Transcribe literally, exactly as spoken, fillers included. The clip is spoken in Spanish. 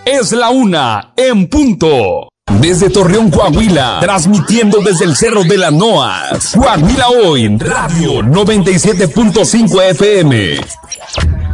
Es la una en punto. Desde Torreón, Coahuila, transmitiendo desde el Cerro de las Noas. Coahuila Hoy, Radio noventa y siete punto cinco F M.